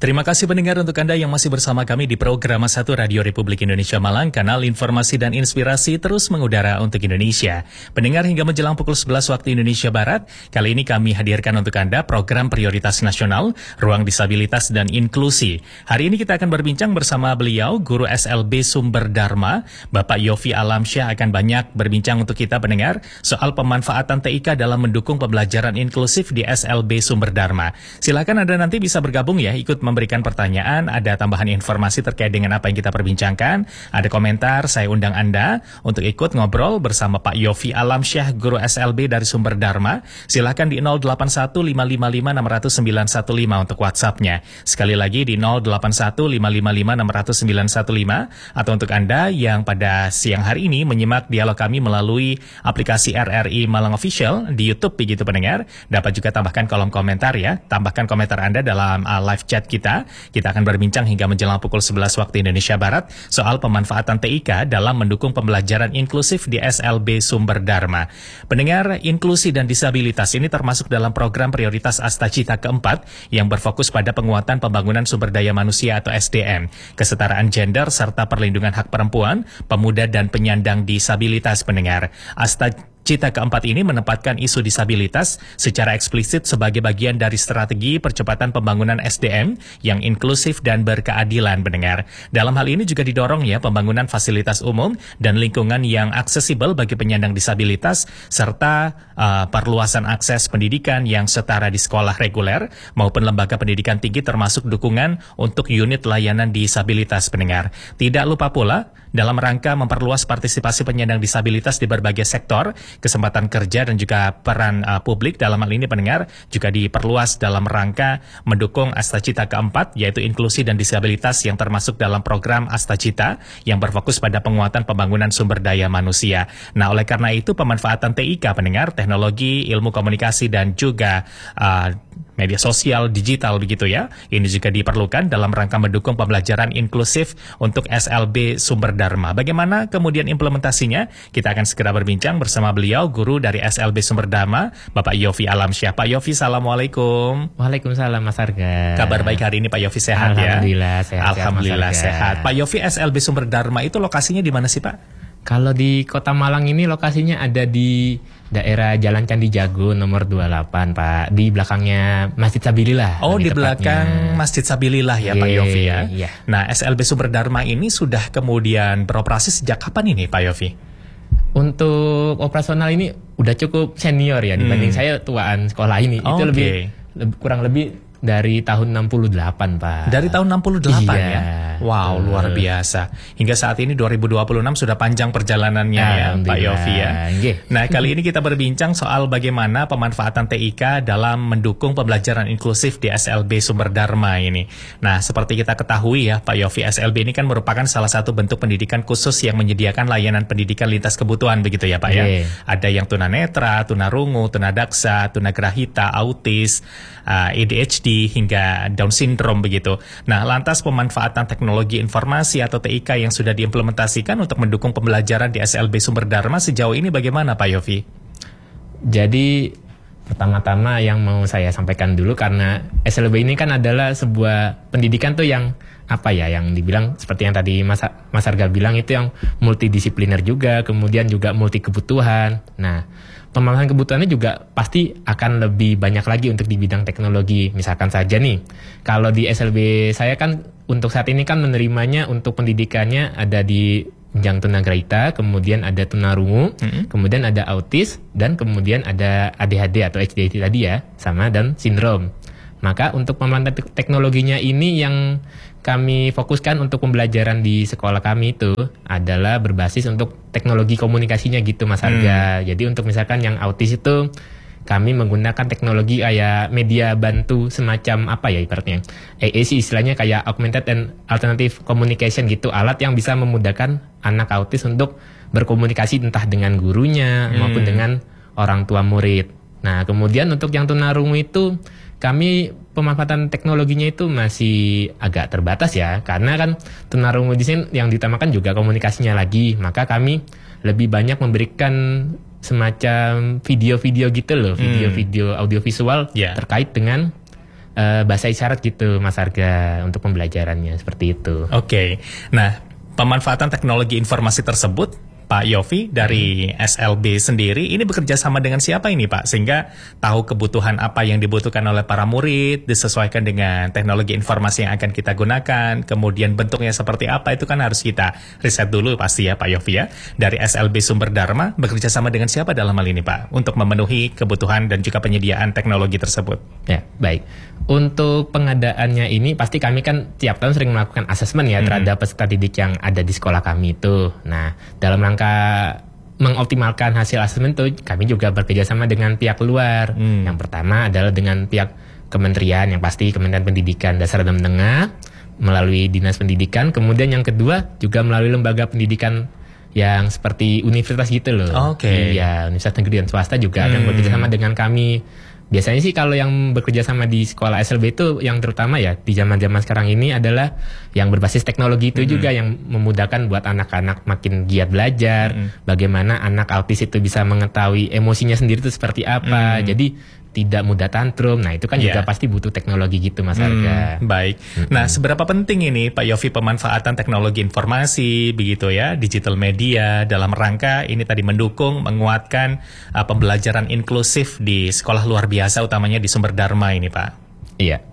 Terima kasih pendengar untuk Anda yang masih bersama kami di program 1 Radio Republik Indonesia Malang, kanal informasi dan inspirasi terus mengudara untuk Indonesia. Pendengar hingga menjelang pukul 11 waktu Indonesia Barat, kali ini kami hadirkan untuk Anda program prioritas nasional, ruang disabilitas dan inklusi. Hari ini kita akan berbincang bersama beliau, Guru SLB Sumber Dharma, Bapak Yofi Alamsyah akan banyak berbincang untuk kita pendengar soal pemanfaatan TIK dalam mendukung pembelajaran inklusif di SLB Sumber Dharma. Silakan Anda nanti bisa bergabung ya, ikut memberikan pertanyaan, ada tambahan informasi terkait dengan apa yang kita perbincangkan, ada komentar, saya undang Anda untuk ikut ngobrol bersama Pak Yofi Alamsyah, Guru SLB dari Sumber Dharma. Silakan di 0815556915 untuk WhatsApp-nya. Sekali lagi di 0815556915, atau untuk Anda yang pada siang hari ini menyimak dialog kami melalui aplikasi RRI Malang Official di YouTube begitu pendengar, dapat juga tambahkan kolom komentar ya, tambahkan komentar Anda dalam live chat kita. Kita akan berbincang hingga menjelang pukul 11 waktu Indonesia Barat soal pemanfaatan TIK dalam mendukung pembelajaran inklusif di SLB Sumber Dharma. Pendengar, inklusi dan disabilitas ini termasuk dalam program prioritas Astacita keempat yang berfokus pada penguatan pembangunan sumber daya manusia atau SDM, kesetaraan gender serta perlindungan hak perempuan, pemuda dan penyandang disabilitas pendengar. Cita keempat ini menempatkan isu disabilitas secara eksplisit sebagai bagian dari strategi percepatan pembangunan SDM yang inklusif dan berkeadilan pendengar. Dalam hal ini juga didorong ya pembangunan fasilitas umum dan lingkungan yang aksesibel bagi penyandang disabilitas serta perluasan akses pendidikan yang setara di sekolah reguler maupun lembaga pendidikan tinggi termasuk dukungan untuk unit layanan disabilitas pendengar. Tidak lupa pula dalam rangka memperluas partisipasi penyandang disabilitas di berbagai sektor, kesempatan kerja dan juga peran publik dalam hal ini pendengar juga diperluas dalam rangka mendukung Astacita keempat yaitu inklusi dan disabilitas yang termasuk dalam program Astacita yang berfokus pada penguatan pembangunan sumber daya manusia. Nah, oleh karena itu pemanfaatan TIK pendengar, teknologi, ilmu komunikasi dan juga media sosial digital begitu ya. Ini juga diperlukan dalam rangka mendukung pembelajaran inklusif untuk SLB Sumber Dharma. Bagaimana kemudian implementasinya? Kita akan segera berbincang bersama beliau, guru dari SLB Sumber Dharma, Bapak Yofi Alamsyah. Pak Yofi, Assalamualaikum. Waalaikumsalam Mas Arga. Kabar baik hari ini Pak Yofi, sehat ya? Alhamdulillah sehat. Alhamdulillah sehat. Pak Yofi, SLB Sumber Dharma itu lokasinya di mana sih Pak? Kalau di Kota Malang ini lokasinya ada di daerah Jalan Candi Jago nomor 28 Pak, di belakangnya Masjid Sabilillah. Oh, di belakang Masjid Sabilillah ya Pak Yofi ya. Yeah. Nah, SLB Sumber Dharma ini sudah kemudian beroperasi sejak kapan ini Pak Yofi? Untuk operasional ini udah cukup senior ya dibanding saya tuaan sekolah ini. Itu kurang lebih dari tahun 68 Pak. Dari tahun 68 iya. Ya? Wow, luar biasa. Hingga saat ini 2026 sudah panjang perjalanannya ya Pak Yofi ya. Nah, kali ini kita berbincang soal bagaimana pemanfaatan TIK dalam mendukung pembelajaran inklusif di SLB Sumber Dharma ini. Nah, seperti kita ketahui ya Pak Yofi, SLB ini kan merupakan salah satu bentuk pendidikan khusus yang menyediakan layanan pendidikan lintas kebutuhan begitu ya Pak ya. Ada yang tunanetra, tunarungu, tunadaksa, tunagrahita, autis, ADHD hingga Down syndrome begitu. Nah, lantas pemanfaatan teknologi informasi atau TIK yang sudah diimplementasikan untuk mendukung pembelajaran di SLB Sumber Dharma sejauh ini bagaimana Pak Yofi? Jadi pertama-tama yang mau saya sampaikan dulu, karena SLB ini kan adalah sebuah pendidikan tuh yang apa ya, yang dibilang seperti yang tadi Mas Arga bilang itu yang multidisipliner juga, kemudian juga multi kebutuhan. Nah, pemahaman kebutuhannya juga pasti akan lebih banyak lagi untuk di bidang teknologi. Misalkan saja nih, kalau di SLB saya kan untuk saat ini kan menerimanya untuk pendidikannya ada di jenjang tunagrahita, kemudian ada tunarungu, kemudian ada autis, dan kemudian ada ADHD atau HDD tadi ya, sama Down syndrome. Maka untuk pemanfaatan teknologinya ini yang kami fokuskan untuk pembelajaran di sekolah kami itu adalah berbasis untuk teknologi komunikasinya gitu Mas Arga. Jadi untuk misalkan yang autis itu kami menggunakan teknologi kayak media bantu semacam apa ya ibaratnya. AAC istilahnya kayak Augmented and Alternative Communication gitu, alat yang bisa memudahkan anak autis untuk berkomunikasi entah dengan gurunya maupun dengan orang tua murid. Nah, kemudian untuk yang tunarungu itu kami pemanfaatan teknologinya itu masih agak terbatas ya, karena kan tunarungu di sini yang ditamakan juga komunikasinya lagi, maka kami lebih banyak memberikan semacam video-video gitu loh, video-video audiovisual terkait dengan bahasa isyarat gitu Mas Arga untuk pembelajarannya seperti itu. Oke. Nah, pemanfaatan teknologi informasi tersebut Pak Yofi dari SLB sendiri ini bekerja sama dengan siapa ini Pak? Sehingga tahu kebutuhan apa yang dibutuhkan oleh para murid, disesuaikan dengan teknologi informasi yang akan kita gunakan, kemudian bentuknya seperti apa itu kan harus kita riset dulu pasti ya Pak Yofi ya. Dari SLB Sumber Dharma bekerja sama dengan siapa dalam hal ini Pak? Untuk memenuhi kebutuhan dan juga penyediaan teknologi tersebut. Ya, baik. Untuk pengadaannya ini pasti kami kan tiap tahun sering melakukan asesmen ya terhadap peserta didik yang ada di sekolah kami itu. Nah, dalam rangka mengoptimalkan hasil asesmen itu kami juga bekerja sama dengan pihak luar. Yang pertama adalah dengan pihak kementerian, yang pasti Kementerian Pendidikan Dasar dan Menengah melalui Dinas Pendidikan. Kemudian yang kedua juga melalui lembaga pendidikan yang seperti universitas gitu loh. Iya, universitas negeri dan swasta juga yang bekerja sama dengan kami. Biasanya sih kalau yang bekerja sama di sekolah SLB itu yang terutama ya di zaman-zaman sekarang ini adalah yang berbasis teknologi itu juga yang memudahkan buat anak-anak makin giat belajar. Bagaimana anak autis itu bisa mengetahui emosinya sendiri itu seperti apa. Jadi tidak mudah tantrum. Nah itu kan juga pasti butuh teknologi gitu Mas Arga. Baik. Nah seberapa penting ini Pak Yofi pemanfaatan teknologi informasi begitu ya, digital media dalam rangka ini tadi mendukung, menguatkan pembelajaran inklusif di sekolah luar biasa utamanya di Sumber Dharma ini Pak? Iya.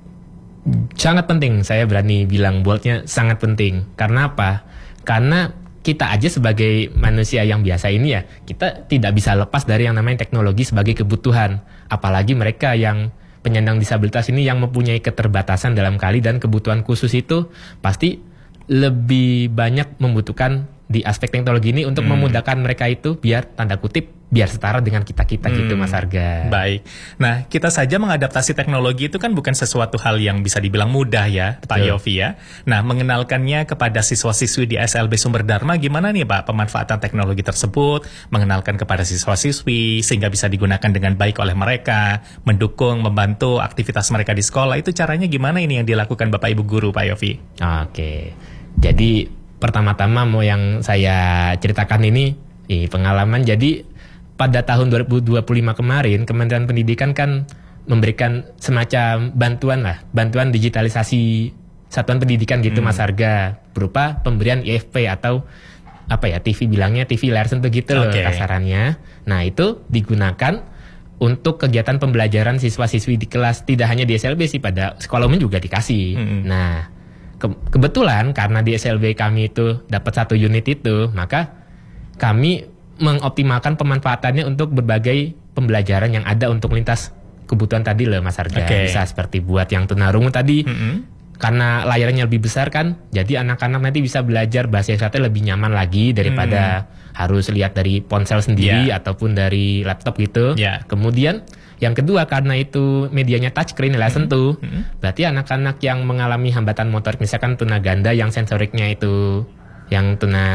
Sangat penting, saya berani bilang boldnya sangat penting. Karena apa? Karena kita aja sebagai manusia yang biasa ini ya, kita tidak bisa lepas dari yang namanya teknologi sebagai kebutuhan. Apalagi mereka yang penyandang disabilitas ini yang mempunyai keterbatasan dalam kali dan kebutuhan khusus itu pasti lebih banyak membutuhkan di aspek teknologi ini untuk memudahkan mereka itu biar tanda kutip biar setara dengan kita-kita gitu Mas Arga. Baik. Nah, kita saja mengadaptasi teknologi itu kan bukan sesuatu hal yang bisa dibilang mudah ya, Pak Yofi ya. Nah, mengenalkannya kepada siswa-siswi di SLB Sumber Dharma gimana nih Pak pemanfaatan teknologi tersebut, mengenalkan kepada siswa-siswi sehingga bisa digunakan dengan baik oleh mereka, mendukung, membantu aktivitas mereka di sekolah. Itu caranya gimana ini yang dilakukan Bapak Ibu guru Pak Yofi? Oke. Jadi pertama-tama mau yang saya ceritakan ini pengalaman. Jadi pada tahun 2025 kemarin Kementerian Pendidikan kan memberikan semacam bantuan digitalisasi satuan pendidikan gitu Mas Arga, berupa pemberian IFP atau apa ya, TV bilangnya TV layar sentuh gitu loh kasarannya. Nah itu digunakan untuk kegiatan pembelajaran siswa-siswi di kelas, tidak hanya di SLB sih, pada sekolah umum juga dikasih. Nah kebetulan karena di SLB kami itu dapat 1 unit itu, maka kami mengoptimalkan pemanfaatannya untuk berbagai pembelajaran yang ada untuk lintas kebutuhan tadi loh Mas Arga. Bisa seperti buat yang tunarungu tadi, karena layarnya lebih besar kan, jadi anak-anak nanti bisa belajar bahasa isyaratnya lebih nyaman lagi daripada harus lihat dari ponsel sendiri ataupun dari laptop gitu. Kemudian yang kedua, karena itu medianya touchscreen layar sentuh, berarti anak-anak yang mengalami hambatan motorik, misalkan tunaganda yang sensoriknya itu yang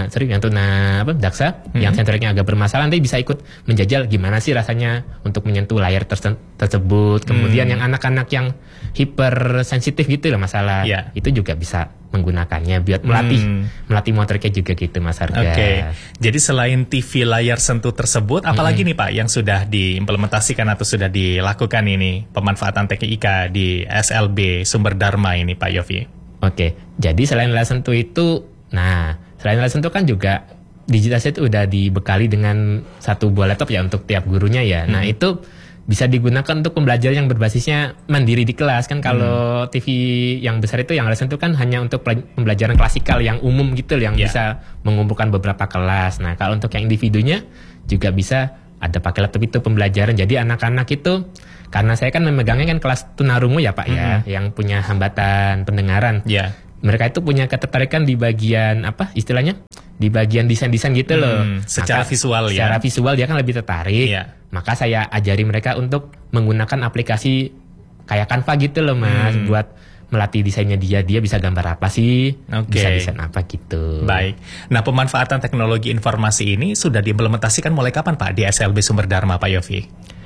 daksa, yang sensoriknya agak bermasalah, nanti bisa ikut menjajal gimana sih rasanya untuk menyentuh layar tersebut. Kemudian yang anak-anak yang hipersensitif gitu loh masalah, itu juga bisa menggunakannya buat melatih motoriknya juga gitu Mas Arga. Jadi selain TV layar sentuh tersebut, apalagi nih Pak yang sudah diimplementasikan atau sudah dilakukan ini pemanfaatan TKIK di SLB Sumber Dharma ini Pak Yofi? Jadi selain layar sentuh itu, selain layar sentuh kan juga digitalisasi itu udah dibekali dengan 1 buah laptop ya untuk tiap gurunya ya. Nah itu bisa digunakan untuk pembelajaran yang berbasisnya mandiri di kelas kan. Kalau TV yang besar itu yang layar sentuh kan hanya untuk pembelajaran klasikal yang umum gitu, yang bisa mengumpulkan beberapa kelas. Nah kalau untuk yang individunya juga bisa ada pakai laptop itu pembelajaran. Jadi anak-anak itu, karena saya kan memegangnya kan kelas tunarungu ya Pak ya, yang punya hambatan pendengaran. Mereka itu punya ketertarikan di bagian apa istilahnya, di bagian desain-desain gitu loh. Secara visual ya. Secara visual dia kan lebih tertarik. Maka saya ajari mereka untuk menggunakan aplikasi kayak Canva gitu loh Mas, buat melatih desainnya dia bisa gambar apa sih, bisa desain apa gitu. Baik. Nah pemanfaatan teknologi informasi ini sudah diimplementasikan mulai kapan Pak di SLB Sumber Dharma Pak Yofi?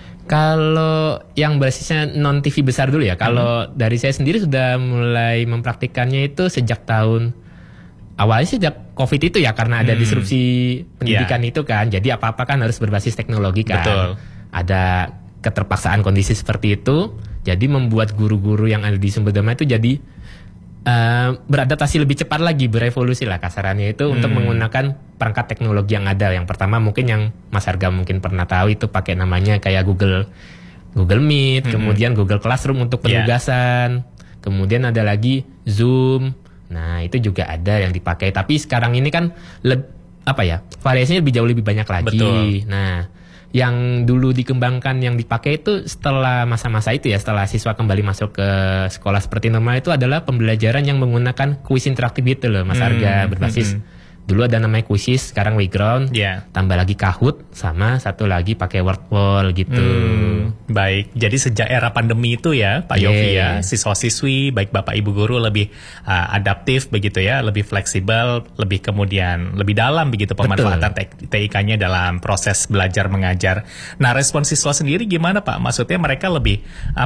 Kalau yang basisnya non TV besar dulu ya, kalau dari saya sendiri sudah mulai mempraktikannya itu sejak tahun awalnya sejak COVID itu ya, karena ada disrupsi pendidikan itu kan, jadi apa-apa kan harus berbasis teknologi kan. Ada keterpaksaan kondisi seperti itu, Jadi membuat guru-guru yang ada di sumber daya itu jadi beradaptasi lebih cepat lagi, berevolusi lah kasarannya itu untuk menggunakan perangkat teknologi yang ada. Yang pertama mungkin yang Mas Arga mungkin pernah tahu itu pakai namanya kayak Google Meet, kemudian Google Classroom untuk penugasan, kemudian ada lagi Zoom. Nah itu juga ada yang dipakai. Tapi sekarang ini kan variasinya jauh lebih banyak lagi. Betul. Nah yang dulu dikembangkan yang dipakai itu setelah masa-masa itu ya, setelah siswa kembali masuk ke sekolah seperti normal itu adalah pembelajaran yang menggunakan kuis interaktif gitu loh Mas Arga, berbasis dulu ada namanya Quizizz, sekarang Wayground, tambah lagi Kahoot, sama satu lagi pakai Wordwall gitu. Baik, jadi sejak era pandemi itu ya Pak Yofi ya, siswa-siswi baik Bapak Ibu guru lebih adaptif begitu ya, lebih fleksibel, lebih kemudian lebih dalam begitu pemanfaatan TIK-nya dalam proses belajar mengajar. Nah, respon siswa sendiri gimana Pak? Maksudnya mereka lebih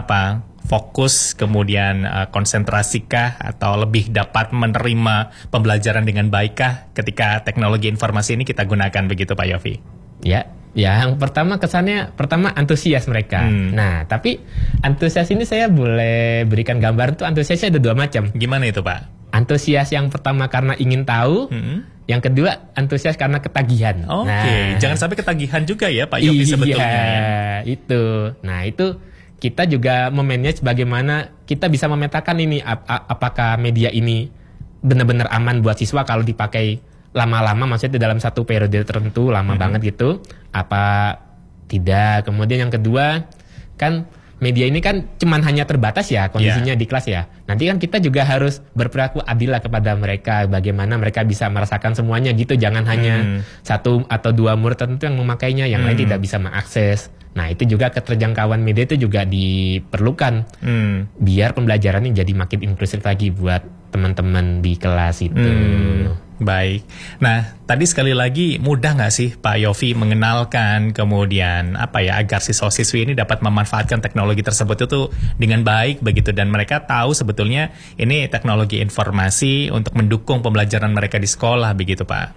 fokus kemudian konsentrasikah atau lebih dapat menerima pembelajaran dengan baikkah ketika teknologi informasi ini kita gunakan begitu Pak Yofi? Ya, yang pertama kesannya antusias mereka. Nah, tapi antusias ini saya boleh berikan gambar tuh antusiasnya ada dua macam. Gimana itu Pak? Antusias yang pertama karena ingin tahu, yang kedua antusias karena ketagihan. Oke, jangan sampai ketagihan juga ya Pak Yofi sebetulnya. Iya, itu. Nah, itu kita juga memanage bagaimana kita bisa memetakan ini apakah media ini benar-benar aman buat siswa kalau dipakai lama-lama, maksudnya dalam satu periode tertentu lama banget gitu, apa tidak. Kemudian yang kedua kan media ini kan cuman hanya terbatas ya kondisinya di kelas ya. Nanti kan kita juga harus berperilaku adil lah kepada mereka, bagaimana mereka bisa merasakan semuanya gitu. Jangan hanya satu atau dua murid tertentu yang memakainya, yang lain tidak bisa mengakses. Nah itu juga keterjangkauan media itu juga diperlukan biar pembelajaran ini jadi makin inklusif lagi buat teman-teman di kelas itu. Baik. Nah, tadi sekali lagi mudah nggak sih Pak Yofi mengenalkan kemudian agar siswa-siswi ini dapat memanfaatkan teknologi tersebut itu dengan baik begitu, dan mereka tahu sebetulnya ini teknologi informasi untuk mendukung pembelajaran mereka di sekolah begitu Pak?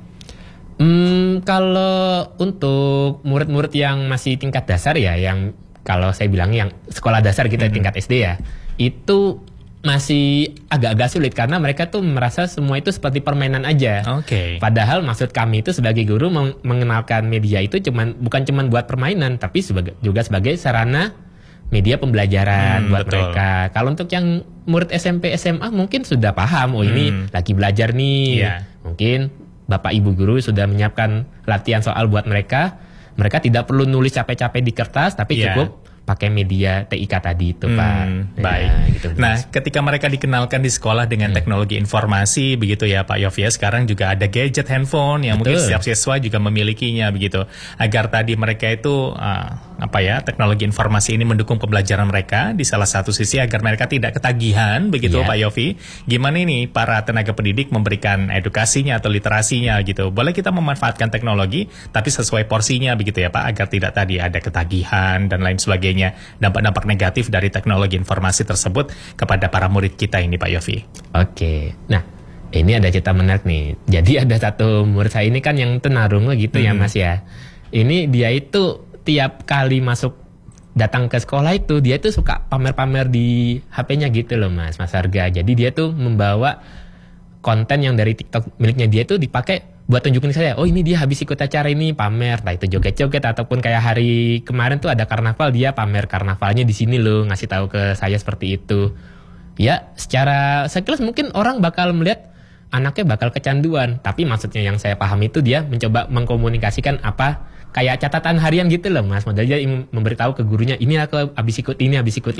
Kalau untuk murid-murid yang masih tingkat dasar ya, yang kalau saya bilang yang sekolah dasar kita tingkat SD ya, itu masih agak-agak sulit karena mereka tuh merasa semua itu seperti permainan aja. Padahal maksud kami itu sebagai guru mengenalkan media itu bukan cuman buat permainan, tapi juga sebagai sarana media pembelajaran buat mereka. Kalau untuk yang murid SMP SMA mungkin sudah paham, ini lagi belajar nih. Mungkin Bapak Ibu guru sudah menyiapkan latihan soal buat mereka. Mereka tidak perlu nulis capek-capek di kertas, tapi cukup pakai media TIK tadi itu Pak. Baik. Gitu, nah, ketika mereka dikenalkan di sekolah dengan teknologi informasi begitu ya Pak Yofi, sekarang juga ada gadget handphone yang mungkin setiap siswa juga memilikinya begitu. Agar tadi mereka itu teknologi informasi ini mendukung pembelajaran mereka di salah satu sisi agar mereka tidak ketagihan begitu Pak Yofi. Gimana ini para tenaga pendidik memberikan edukasinya atau literasinya gitu. Boleh kita memanfaatkan teknologi tapi sesuai porsinya begitu ya Pak, agar tidak tadi ada ketagihan dan lain sebagainya. Dampak-dampak negatif dari teknologi informasi tersebut kepada para murid kita ini Pak Yofi. Oke. Nah, ini ada cerita menarik nih. Jadi ada satu murid saya ini kan yang tunarungu gitu ya Mas ya. Ini dia itu tiap kali datang ke sekolah itu dia itu suka pamer-pamer di HP-nya gitu loh Mas Arga. Jadi dia tuh membawa konten yang dari TikTok miliknya dia itu dipakai buat tunjukin saya, oh ini dia habis ikut acara ini pamer, nah itu joget-joget, ataupun kayak hari kemarin tuh ada karnaval, dia pamer karnavalnya di sini loh, ngasih tahu ke saya seperti itu. Ya, secara sekilas mungkin orang bakal melihat anaknya bakal kecanduan, tapi maksudnya yang saya paham itu dia mencoba mengkomunikasikan kayak catatan harian gitu loh Mas, modal dia memberitahu ke gurunya, ini aku habis ikut ini,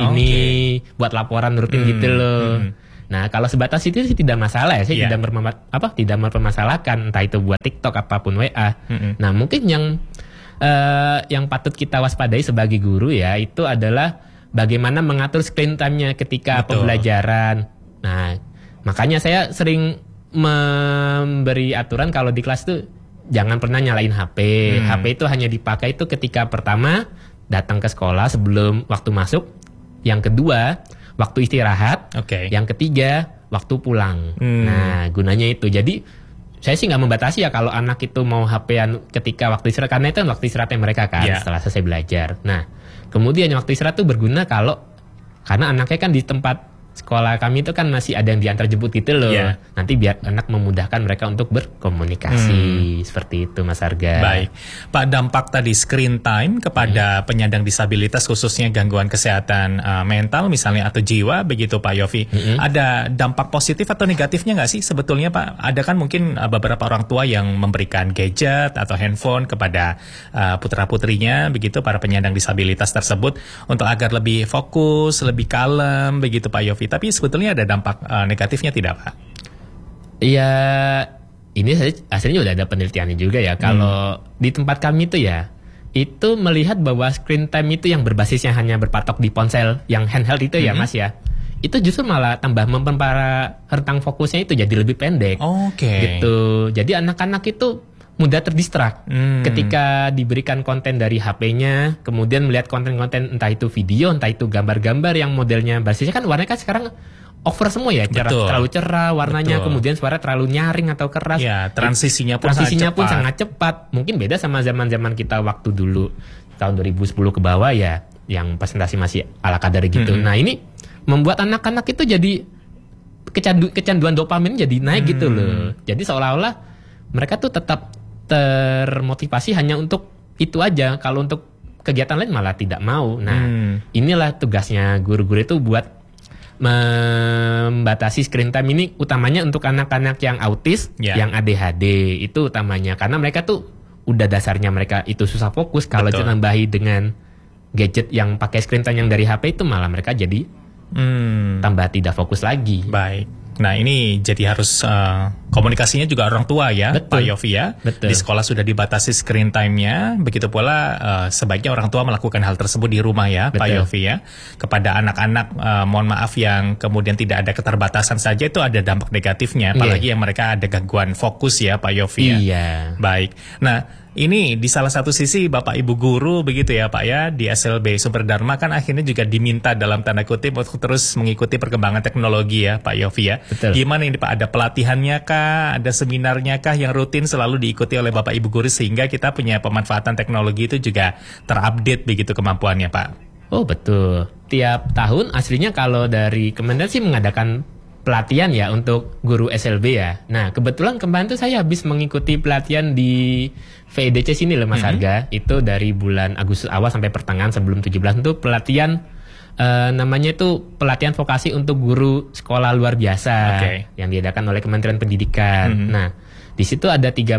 buat laporan rutin gitu loh. Nah, kalau sebatas itu sih tidak masalah ya, saya tidak mempermasalahkan entah itu buat TikTok apapun WA. Nah, mungkin yang patut kita waspadai sebagai guru ya, itu adalah bagaimana mengatur screen time-nya ketika pembelajaran. Nah, makanya saya sering memberi aturan kalau di kelas tuh jangan pernah nyalain HP. HP itu hanya dipakai itu ketika pertama datang ke sekolah sebelum waktu masuk, yang kedua waktu istirahat, yang ketiga waktu pulang. Nah, gunanya itu. Jadi saya sih nggak membatasi ya kalau anak itu mau HP-an ketika waktu istirahat, karena itu kan waktu istirahatnya mereka kan setelah selesai belajar. Nah, kemudian waktu istirahat itu berguna kalau Karena anaknya kan di tempat sekolah kami itu kan masih ada yang diantar jemput gitu loh. Yeah. Nanti biar anak memudahkan mereka untuk berkomunikasi. Seperti itu Mas Arga. Baik, Pak, dampak tadi screen time kepada penyandang disabilitas khususnya gangguan kesehatan mental misalnya atau jiwa begitu Pak Yofi. Ada dampak positif atau negatifnya nggak sih sebetulnya Pak? Ada kan mungkin beberapa orang tua yang memberikan gadget atau handphone kepada putra-putrinya begitu, para penyandang disabilitas tersebut untuk agar lebih fokus, lebih kalem begitu Pak Yofi. Tapi sebetulnya ada dampak negatifnya tidak Pak? Iya, ini hasilnya udah ada penelitiannya juga ya. Kalau di tempat kami itu ya, itu melihat bahwa screen time itu yang berbasisnya hanya berpatok di ponsel yang handheld itu ya Mas ya, itu justru malah tambah memperparah rentang fokusnya itu jadi lebih pendek. Gitu. Jadi anak-anak itu mudah terdistrak ketika diberikan konten dari HP-nya, kemudian melihat konten-konten entah itu video, entah itu gambar-gambar yang modelnya basisnya kan warnanya kan sekarang over semua ya, terlalu cerah warnanya, kemudian suara terlalu nyaring atau keras. Ya, transisinya pun sangat cepat. Mungkin beda sama zaman-zaman kita waktu dulu tahun 2010 ke bawah ya, yang presentasi masih ala kadar gitu. Nah, ini membuat anak-anak itu jadi kecanduan dopamin jadi naik gitu loh. Jadi seolah-olah mereka tuh tetap termotivasi hanya untuk itu aja. Kalau untuk kegiatan lain malah tidak mau. Nah, inilah tugasnya guru-guru itu buat membatasi screen time ini, utamanya untuk anak-anak yang autis, yang ADHD itu utamanya. Karena mereka tuh udah dasarnya mereka itu susah fokus. Kalau ditambahi dengan gadget yang pakai screen time yang dari HP itu malah mereka jadi tambah tidak fokus lagi. Baik. Nah, ini jadi harus komunikasinya juga orang tua ya, Pak Yofi ya. Di sekolah sudah dibatasi screen time-nya, begitu pula sebaiknya orang tua melakukan hal tersebut di rumah ya, Pak Yofi ya. Kepada anak-anak, mohon maaf yang kemudian tidak ada keterbatasan saja itu ada dampak negatifnya, apalagi yang mereka ada gangguan fokus ya, Pak Yofi ya. Baik. Nah, ini di salah satu sisi Bapak Ibu guru begitu ya Pak ya, di SLB Sumber Dharma kan akhirnya juga diminta dalam tanda kutip untuk terus mengikuti perkembangan teknologi ya Pak Yofi ya. Gimana ini Pak, ada pelatihannya kah, ada seminarnya kah yang rutin selalu diikuti oleh Bapak Ibu guru sehingga kita punya pemanfaatan teknologi itu juga terupdate begitu kemampuannya Pak? Oh betul, tiap tahun aslinya kalau dari Kementerian sih mengadakan pelatihan ya untuk guru SLB ya. Nah kebetulan kemarin tuh saya habis mengikuti pelatihan di VEDC sini loh Mas Arga. Itu dari bulan Agustus awal sampai pertengahan sebelum 17 itu pelatihan namanya itu pelatihan vokasi untuk guru sekolah luar biasa yang diadakan oleh Kementerian Pendidikan. Nah di situ ada tiga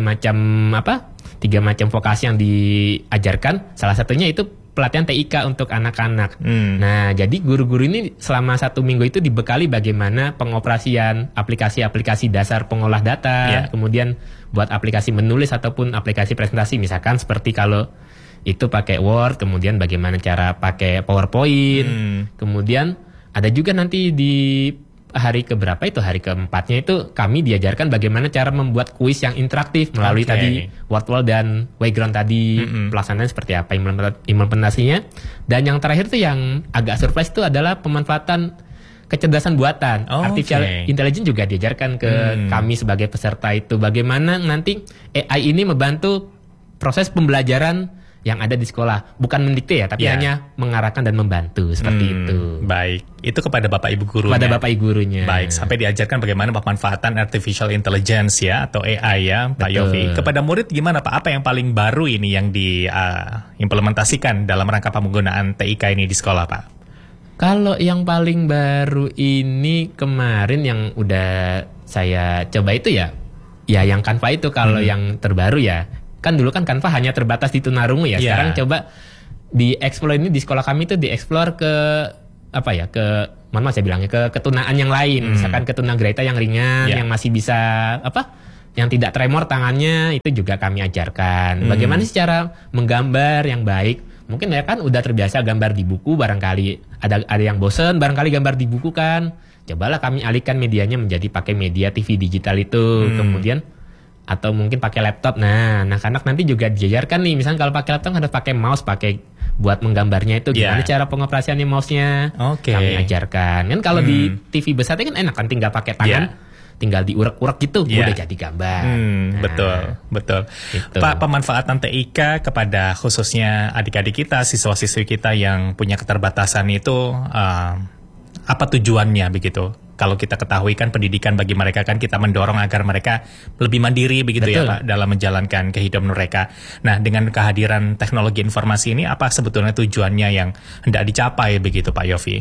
macam vokasi yang diajarkan. Salah satunya itu pelatihan TIK untuk anak-anak. Nah, jadi guru-guru ini selama 1 minggu itu dibekali bagaimana pengoperasian aplikasi-aplikasi dasar pengolah data, kemudian buat aplikasi menulis ataupun aplikasi presentasi, misalkan seperti kalau itu pakai Word, kemudian bagaimana cara pakai PowerPoint, kemudian ada juga nanti di hari keempatnya itu kami diajarkan bagaimana cara membuat kuis yang interaktif melalui tadi word wall dan background tadi, pelaksanaan seperti apa implementasinya. Dan yang terakhir tuh yang agak surprise itu adalah pemanfaatan kecerdasan buatan, artificial intelligence juga diajarkan ke kami sebagai peserta itu, bagaimana nanti AI ini membantu proses pembelajaran yang ada di sekolah, bukan mendikte ya, tapi hanya mengarahkan dan membantu seperti itu. Baik, itu kepada Bapak Ibu gurunya. Kepada Bapak Ibu gurunya. Baik, sampai diajarkan bagaimana pemanfaatan artificial intelligence ya atau AI ya, Pak Yofi. Kepada murid gimana Pak? Apa yang paling baru ini yang diimplementasikan dalam rangka penggunaan TIK ini di sekolah Pak? Kalau yang paling baru ini kemarin yang udah saya coba itu ya yang Canva itu kalau yang terbaru ya. Kan dulu kan Canva hanya terbatas di tunarungu ya. Sekarang coba dieksplor ini di sekolah kami itu dieksplor ke saya bilangnya ke ketunaan yang lain. Misalkan ketunagrahita yang ringan, yang masih bisa yang tidak tremor tangannya, itu juga kami ajarkan. Bagaimana sih cara menggambar yang baik? Mungkin ya kan udah terbiasa gambar di buku, barangkali ada yang bosen, barangkali gambar di buku kan. Cobalah kami alihkan medianya menjadi pakai media TV digital itu. Kemudian atau mungkin pakai laptop. Nah, anak-anak nanti juga diajarkan nih, misalnya kalau pakai laptop harus pakai mouse, pakai buat menggambarnya itu gimana cara pengoperasiannya mouse-nya. Kami ajarkan. Kan kalau di TV besar kan enak kan, tinggal pakai tangan, tinggal diurek-urek gitu, udah jadi gambar. Betul. Gitu. Pak, pemanfaatan TIK kepada khususnya adik-adik kita, siswa-siswi kita yang punya keterbatasan itu apa tujuannya begitu? Kalau kita ketahui kan pendidikan bagi mereka kan kita mendorong agar mereka lebih mandiri begitu. Betul. Ya Pak dalam menjalankan kehidupan mereka. Nah dengan kehadiran teknologi informasi ini apa sebetulnya tujuannya yang hendak dicapai begitu Pak Yofi?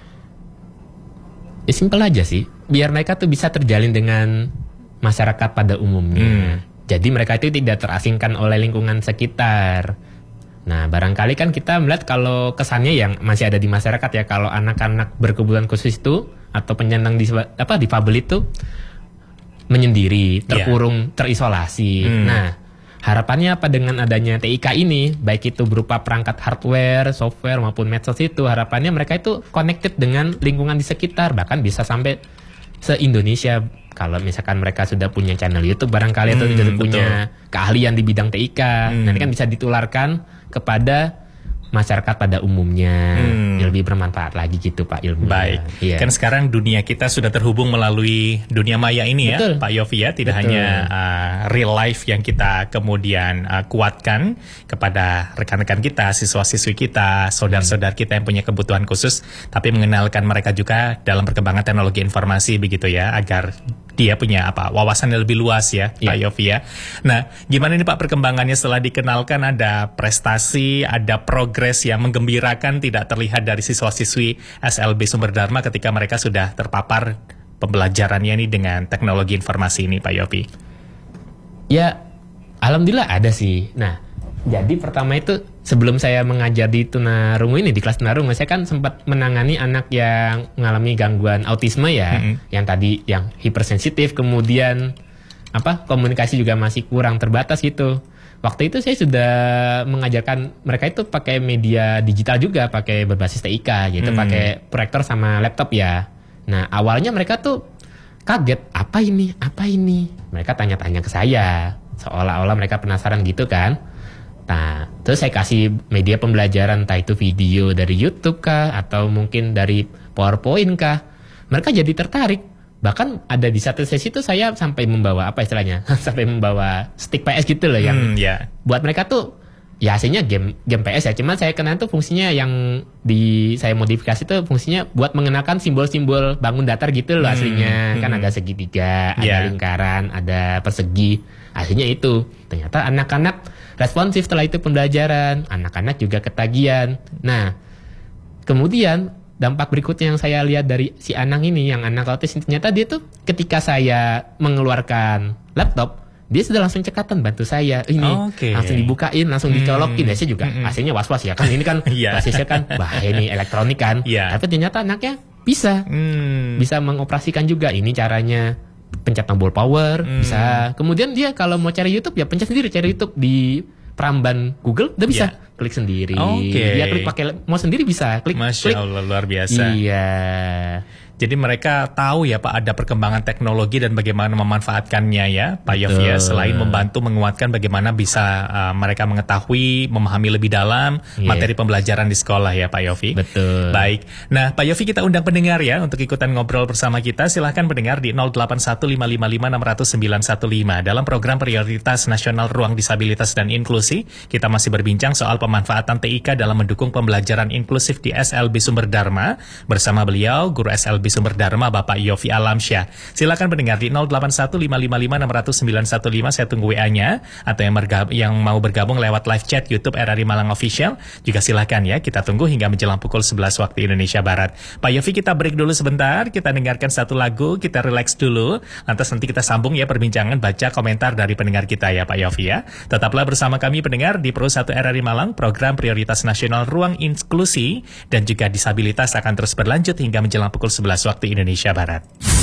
Ya simpel aja sih, biar mereka tuh bisa terjalin dengan masyarakat pada umumnya. Jadi mereka itu tidak terasingkan oleh lingkungan sekitar. Nah, barangkali kan kita melihat kalau kesannya yang masih ada di masyarakat ya, kalau anak-anak berkebutuhan khusus itu atau penyandang difabel itu menyendiri, terkurung, terisolasi. Nah, harapannya apa dengan adanya TIK ini, baik itu berupa perangkat hardware, software maupun medsos itu, harapannya mereka itu connected dengan lingkungan di sekitar, bahkan bisa sampai se-Indonesia. Kalau misalkan mereka sudah punya channel YouTube barangkali atau sudah punya keahlian di bidang TIK, nanti kan bisa ditularkan kepada masyarakat pada umumnya, yang lebih bermanfaat lagi gitu Pak ilmunya. Baik, kan sekarang dunia kita sudah terhubung melalui dunia maya ini. Betul. Ya Pak Yofi ya, tidak hanya real life yang kita kemudian kuatkan kepada rekan-rekan kita, siswa-siswi kita, saudara-saudara kita yang punya kebutuhan khusus, tapi mengenalkan mereka juga dalam perkembangan teknologi informasi begitu ya, agar dia punya wawasan yang lebih luas ya Pak Yofi ya. Nah gimana nih Pak perkembangannya setelah dikenalkan, ada prestasi, ada progres yang menggembirakan tidak terlihat dari siswa-siswi SLB Sumber Dharma ketika mereka sudah terpapar pembelajarannya ini dengan teknologi informasi ini Pak Yofi? Ya alhamdulillah ada sih. Nah jadi pertama itu sebelum saya mengajar di tunarungu ini, di kelas tunarungu, saya kan sempat menangani anak yang mengalami gangguan autisme ya, yang tadi yang hipersensitif, kemudian komunikasi juga masih kurang terbatas gitu. Waktu itu saya sudah mengajarkan mereka itu pakai media digital juga, pakai berbasis TIK gitu, pakai proyektor sama laptop ya. Nah awalnya mereka tuh kaget, apa ini? Mereka tanya-tanya ke saya, seolah-olah mereka penasaran gitu kan. Nah, terus saya kasih media pembelajaran, entah itu video dari YouTube kah, atau mungkin dari PowerPoint kah. Mereka jadi tertarik. Bahkan ada di satu sesi itu saya sampai membawa, sampai membawa stick PS gitu loh, yang buat mereka tuh, ya aslinya game PS ya. Cuman saya kenal tuh fungsinya yang saya modifikasi tuh fungsinya buat mengenalkan simbol-simbol bangun datar gitu loh aslinya. Kan ada segitiga, ada lingkaran, ada persegi. Aslinya itu. Ternyata anak-anak responsif setelah itu pembelajaran, anak-anak juga ketagihan. Nah, kemudian dampak berikutnya yang saya lihat dari si Anang ini, yang anak autis, ternyata dia tuh ketika saya mengeluarkan laptop, dia sudah langsung cekatan bantu saya. Ini langsung dibukain, langsung dicolokin. Ya saya juga aslinya was-was ya kan, ini kan basisnya kan ini elektronik kan. Tapi ternyata anaknya bisa mengoperasikan juga. Ini caranya, pencet tombol power, bisa. Kemudian dia kalau mau cari YouTube ya pencet sendiri, cari YouTube di peramban Google udah bisa klik sendiri. Dia klik pakai mouse sendiri bisa klik. Masya Allah, luar biasa. Iya. Jadi mereka tahu ya Pak ada perkembangan teknologi dan bagaimana memanfaatkannya ya Pak Yofi ya, selain membantu menguatkan bagaimana bisa mereka mengetahui, memahami lebih dalam materi pembelajaran di sekolah ya Pak Yofi. Betul. Baik. Nah Pak Yofi, kita undang pendengar ya untuk ikutan ngobrol bersama kita. Silahkan pendengar di 081555600915 dalam program Prioritas Nasional Ruang Disabilitas dan Inklusi. Kita masih berbincang soal pemanfaatan TIK dalam mendukung pembelajaran inklusif di SLB Sumber Dharma. Bersama beliau, Guru SLB Sumber Dharma Bapak Yofi Alamsyah. Silakan pendengar di 081555600915, saya tunggu WA-nya, atau yang mau bergabung lewat live chat YouTube RRI Malang Official juga silakan ya. Kita tunggu hingga menjelang pukul 11 waktu Indonesia Barat. Pak Yofi, kita break dulu sebentar, kita dengarkan satu lagu, kita relax dulu, lantas nanti kita sambung ya perbincangan, baca komentar dari pendengar kita ya Pak Yofi ya. Tetaplah bersama kami pendengar di Pro 1 RRI Malang, program Prioritas Nasional Ruang Inklusi dan juga Disabilitas akan terus berlanjut hingga menjelang pukul 11 waktu Indonesia Barat.